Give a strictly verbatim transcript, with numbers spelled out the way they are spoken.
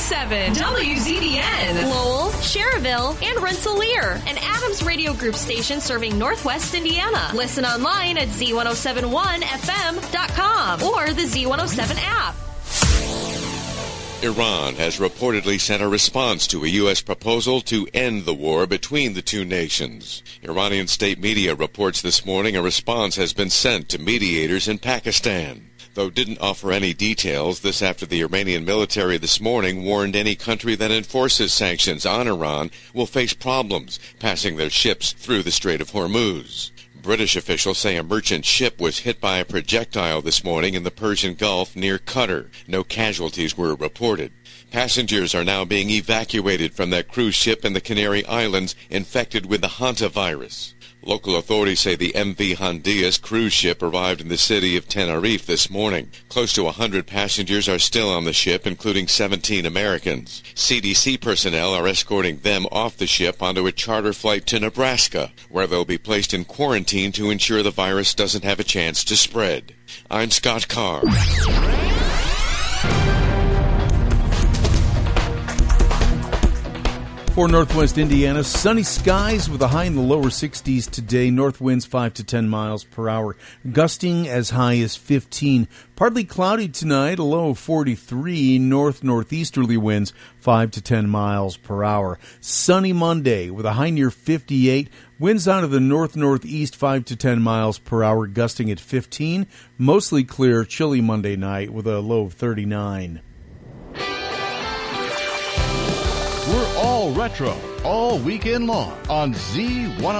seven W Z B N. Lowell, Cherville, and Rensselaer. An Adams Radio Group station serving Northwest Indiana. Listen online at Z ten seventy-one F M dot com or the Z one oh seven app. Iran has reportedly sent a response to a U S proposal to end the war between the two nations. Iranian state media reports this morning a response has been sent to mediators in Pakistan. Though didn't offer any details, this after the Iranian military this morning warned any country that enforces sanctions on Iran will face problems passing their ships through the Strait of Hormuz. British officials say a merchant ship was hit by a projectile this morning in the Persian Gulf near Qatar. No casualties were reported. Passengers are now being evacuated from that cruise ship in the Canary Islands infected with the hantavirus. Local authorities say the M V Handias cruise ship arrived in the city of Tenerife this morning. Close to one hundred passengers are still on the ship, including seventeen Americans. C D C personnel are escorting them off the ship onto a charter flight to Nebraska, where they'll be placed in quarantine to ensure the virus doesn't have a chance to spread. I'm Scott Carr. For Northwest Indiana, sunny skies with a high in the lower sixties today. North winds five to ten miles per hour, gusting as high as fifteen. Partly cloudy tonight, a low of forty-three. North-northeasterly winds five to ten miles per hour. Sunny Monday with a high near fifty-eight. Winds out of the north-northeast five to ten miles per hour, gusting at fifteen. Mostly clear, chilly Monday night with a low of thirty-nine. We're all retro, all weekend long on Z one oh